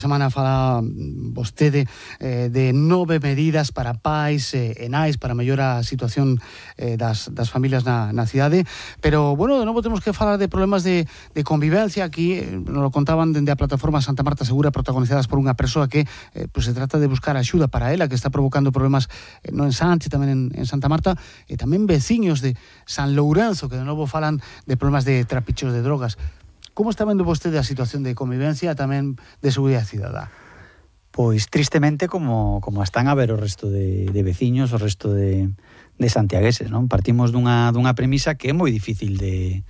Semana fala vostede de 9 medidas para pais e nais para mellorar a situación das familias na cidade, pero, bueno, de novo temos que falar de problemas de convivencia. Aquí nos lo contaban dende a plataforma Santa Marta Segura, protagonizadas por unha persoa que pues se trata de buscar axuda para ela, que está provocando problemas non en Sanche, tamén en Santa Marta, e tamén veciños de San Lourenzo, que de novo falan de problemas de trapicheos de drogas. Como está vendo vostede a situación de convivencia e tamén de seguridade cidadá? Pois tristemente como están a ver o resto de veciños, o resto de santiagueses, non? Partimos dunha premisa que é moi difícil de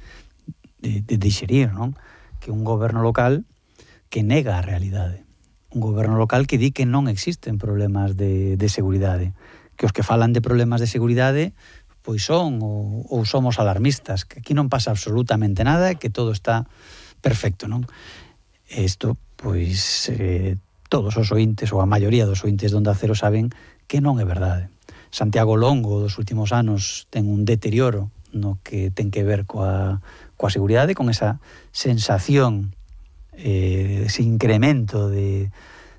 dixerir, non? Que un goberno local que nega a realidade. Un goberno local que di que non existen problemas de seguridade. Que os que falan de problemas de seguridade pois son ou somos alarmistas, que aquí non pasa absolutamente nada e que todo está perfecto, non? Isto, pois, todos os ointes, ou a maioría dos ointes de Onda Cero saben que non é verdade. Santiago Longo dos últimos anos ten un deterioro no que ten que ver coa seguridade, con esa sensación, ese incremento de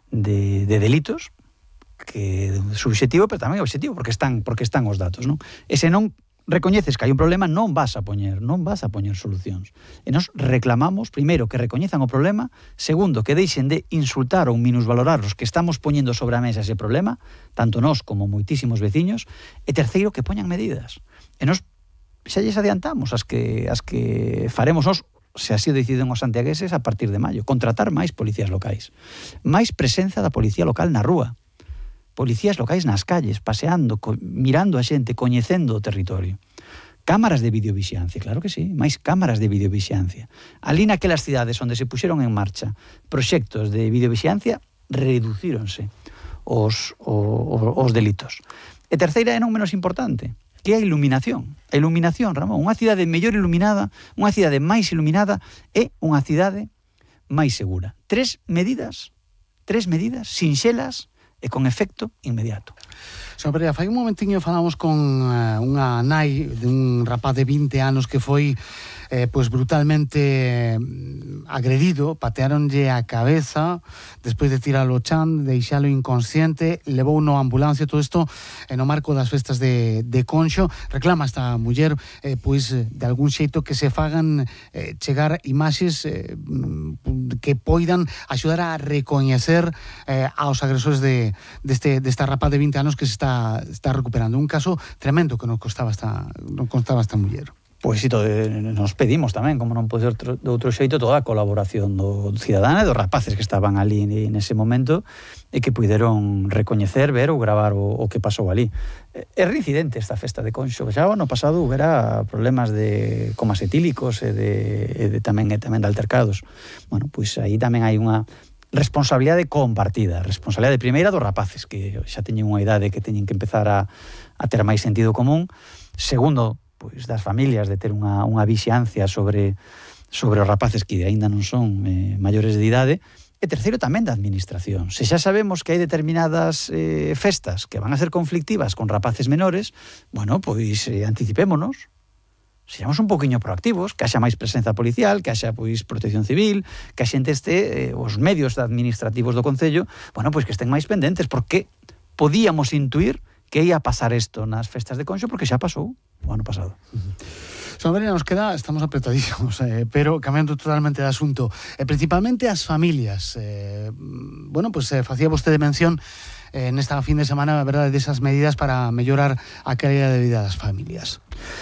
delitos, que é subxetivo, pero tamén é obxectivo, porque están os datos, non? E se non recoñeces que hai un problema, non vas a poñer solucións. E nos reclamamos, primeiro, que recoñezan o problema, segundo, que deixen de insultar ou minusvalorar os que estamos poñendo sobre a mesa ese problema, tanto nós como moitísimos veciños, e terceiro, que poñan medidas. E nos xa lles adiantamos as que faremos nós, se así o deciden os santiagueses, a partir de maio, contratar máis policías locais, máis presenza da policía local na rúa, policías locais nas calles, paseando, mirando a xente, coñecendo o territorio. Cámaras de videovixiancia, claro que sí, máis cámaras de videovixiancia. Ali naquelas cidades onde se puxeron en marcha proxectos de videovixiancia, reducíronse os delitos. E terceira, e non menos importante, que é a iluminación. A iluminación, Ramón, unha cidade mellor iluminada, unha cidade máis iluminada é unha cidade máis segura. Tres medidas sinxelas e con efecto inmediato. Señor Pereira, fai un momentiño falamos con unha nai dun rapaz de 20 anos que foi pues brutalmente agredido, patearonlle a cabeza despois de tiralo ao chan, deixalo inconsciente, levou na ambulancia, todo isto no marco das festas de Conxo. Reclama esta muller pois de algún xeito que se fagan chegar imaxes que poidan axudar a recoñecer aos agresores desta rapaz de 20 anos que se está recuperando. Un caso tremendo que nos costaba esta muller. Pois si, nos pedimos tamén, como non pode ser de outro xeito, toda a colaboración do cidadano e dos rapaces que estaban ali nese momento e que puideron recoñecer, ver ou gravar o que pasou ali. É reincidente esta festa de Conxo. Xa o ano pasado houbera problemas de comas etílicos e tamén de altercados. Bueno, pois aí tamén hai unha responsabilidade compartida, responsabilidade primeira dos rapaces, que xa teñen unha idade que teñen que empezar a ter máis sentido común. Segundo, pois das familias, de ter unha vixiancia sobre os rapaces que aínda non son maiores de idade. E terceiro, tamén da administración. Se xa sabemos que hai determinadas festas que van a ser conflictivas con rapaces menores, bueno, pois anticipémonos, sexamos un poquinho proactivos, que haxa máis presenza policial, que haxa pois protección civil, que a xente este, os medios administrativos do Concello, bueno, pois que estén máis pendentes, porque podíamos intuir que ia pasar isto nas festas de Conxo, porque xa pasou o ano pasado. Señor Pereira, nos queda, estamos apretadísimos, pero cambiando totalmente de asunto, principalmente as familias. Bueno, pues facía vostede mención nesta fin de semana, a verdade, desas medidas para mellorar a calidad de vida das familias.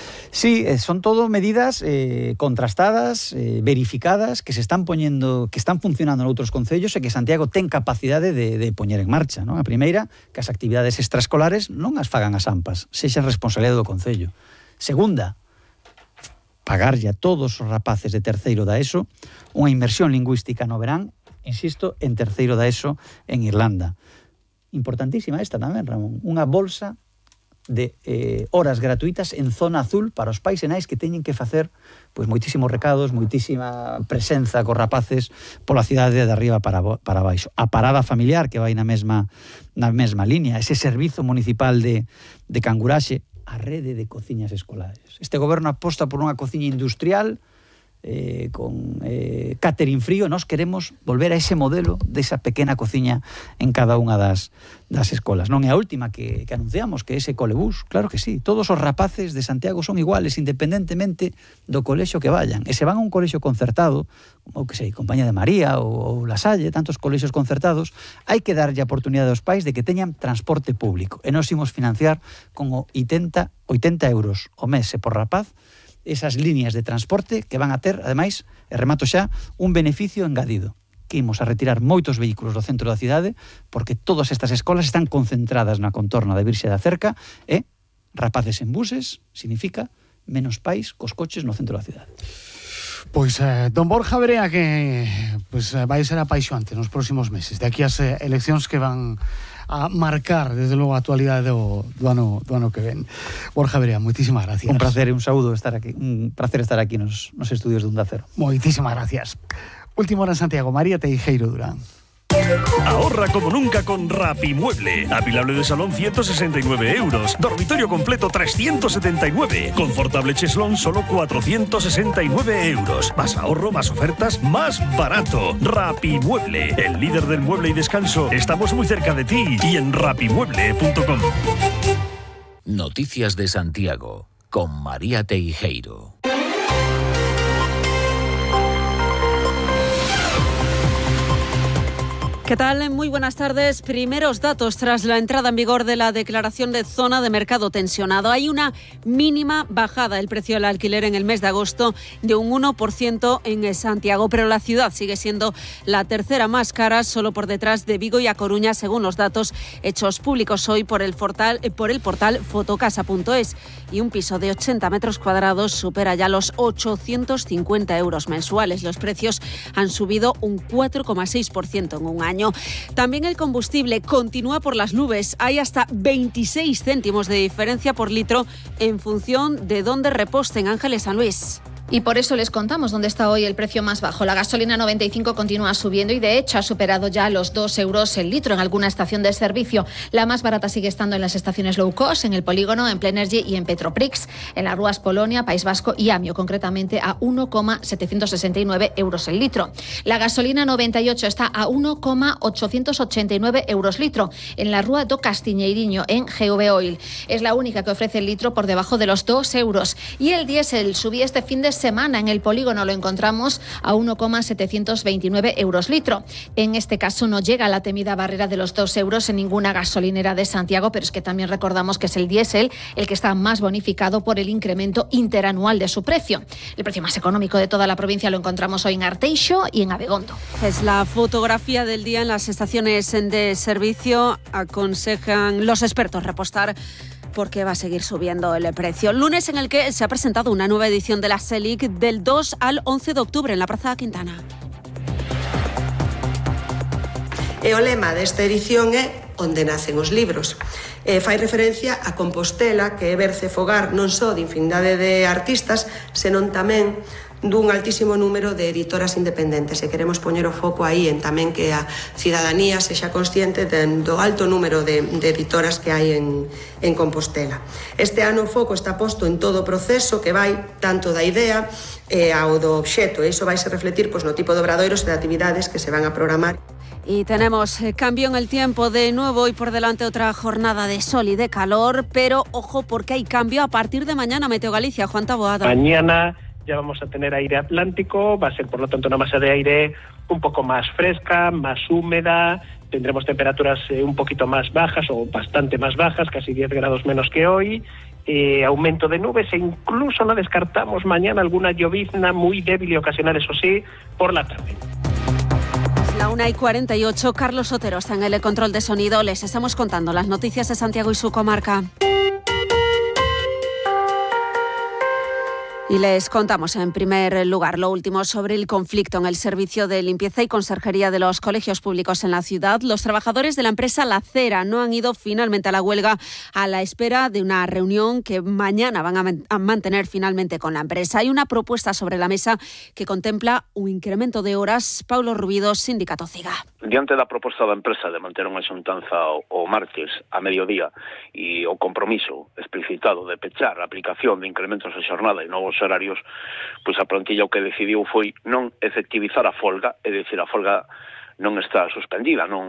Sí, son todo medidas contrastadas, verificadas, que se están poñendo, que están funcionando noutros concellos e que Santiago ten capacidade de poñer en marcha, non? A primeira, que as actividades extraescolares non as fagan as AMPAs, sexa responsabilidade do concello. Segunda, pagarlle a todos os rapaces de terceiro da ESO unha inmersión lingüística no verán, insisto, en terceiro da ESO en Irlanda. Importantísima esta tamén, Ramón, unha bolsa de horas gratuitas en zona azul para os pais e nais que teñen que facer pois moitísimos recados, moitísima presenza cos rapaces pola cidade de arriba para baixo. A parada familiar que vai na mesma línea, ese servizo municipal de canguraxe, a rede de cociñas escolares. Este goberno aposta por unha cociña industrial con catering frío. Nos queremos volver a ese modelo desa pequena cociña en cada unha das escolas. Non é a última que anunciamos, que é ese colebús, claro que sí. Todos os rapaces de Santiago son iguales, independentemente do colexio que vayan. E se van a un colexio concertado, como que sei, Compañía de María ou La Salle, tantos colexios concertados, hai que darlle a oportunidade aos pais de que teñan transporte público. E nos imos financiar con 80 euros o mes por rapaz esas líneas de transporte que van a ter, ademais, e remato xa, un beneficio engadido, que imos a retirar moitos vehículos do centro da cidade, porque todas estas escolas están concentradas na contorna de Virxe da Cerca, e rapaces en buses significa menos pais cos coches no centro da cidade. Pois don Borja Brea, que vai ser apaixonante nos próximos meses, de aquí as eleccións que van a marcar, desde logo, a actualidade do ano que ven. Borja Brea, moitísimas gracias. Un placer e un saúdo estar aquí, un placer estar aquí nos estudios de Onda Cero. Moitísimas gracias. Última hora en Santiago, María Teijeiro Durán. Ahorra como nunca con Rapimueble. Apilable de salón 169 euros. Dormitorio completo 379. Confortable cheslón solo 469 euros. Más ahorro, más ofertas, más barato. Rapimueble, el líder del mueble y descanso. Estamos muy cerca de ti y en rapimueble.com. Noticias de Santiago con María Teijeiro. ¿Qué tal? Muy buenas tardes. Primeros datos tras la entrada en vigor de la declaración de zona de mercado tensionado. Hay una mínima bajada del precio del alquiler en el mes de agosto de un 1% en Santiago, pero la ciudad sigue siendo la tercera más cara, solo por detrás de Vigo y A Coruña, según los datos hechos públicos hoy por el portal fotocasa.es. Y un piso de 80 metros cuadrados supera ya los 850 euros mensuales. Los precios han subido un 4,6% en un año. También el combustible continúa por las nubes. Hay hasta 26 céntimos de diferencia por litro en función de dónde reposten. Ángeles San Luis. Y por eso les contamos dónde está hoy el precio más bajo. La gasolina 95 continúa subiendo y de hecho ha superado ya los 2 euros el litro en alguna estación de servicio. La más barata sigue estando en las estaciones low cost, en el Polígono, en Plenergy y en Petroprix, en las Rúas Polonia, País Vasco y Amio, concretamente a 1,769 euros el litro. La gasolina 98 está a 1,889 euros litro en la Rúa do Castiñeiriño, en GV Oil. Es la única que ofrece el litro por debajo de los 2 euros. Y el diésel subía este fin de semana. En el Polígono lo encontramos a 1,729 euros litro. En este caso no llega a la temida barrera de los 2 euros en ninguna gasolinera de Santiago, pero es que también recordamos que es el diésel el que está más bonificado por el incremento interanual de su precio. El precio más económico de toda la provincia lo encontramos hoy en Arteixo y en Abegondo. Es la fotografía del día en las estaciones de servicio. Aconsejan los expertos repostar porque va a seguir subiendo el precio. Lunes en el que se ha presentado una nueva edición de la SELIC del 2 al 11 de octubre en la Praza Quintana. E o lema desta edición é Onde nacen os libros. Fai referencia a Compostela, que é berce fogar non só de infinidade de artistas, senón tamén dun altísimo número de editoras independentes, e queremos poñer o foco aí en tamén que a cidadanía sexa consciente do alto número de editoras que hai en Compostela. Este ano o foco está posto en todo o proceso que vai tanto da idea ao do obxecto, e iso vai se refletir no tipo de obradoiros e de actividades que se van a programar. Y tenemos cambio en el tiempo de nuevo y por delante otra jornada de sol y de calor, pero ojo porque hay cambio a partir de mañana. Meteo Galicia, Juan Taboada. Mañana ya vamos a tener aire atlántico, va a ser por lo tanto una masa de aire un poco más fresca, más húmeda, tendremos temperaturas un poquito más bajas o bastante más bajas, casi 10 grados menos que hoy, aumento de nubes e incluso no descartamos mañana alguna llovizna muy débil y ocasional, eso sí, por la tarde. La 1:48, Carlos Otero está en el control de sonido. Les estamos contando las noticias de Santiago y su comarca. Y les contamos en primer lugar lo último sobre el conflicto en el servicio de limpieza y conserjería de los colegios públicos en la ciudad. Los trabajadores de la empresa La Cera no han ido finalmente a la huelga a la espera de una reunión que mañana van a mantener finalmente con la empresa. Hay una propuesta sobre la mesa que contempla un incremento de horas. Paulo Rubido, Sindicato CIGA. diante da proposta da empresa de manter unha xuntanza o martes a mediodía e o compromiso explicitado de pechar a aplicación de incrementos de xornada e novos horarios, pois a plantilla o que decidiu foi non efectivizar a folga, é dicir, a folga non está suspendida, non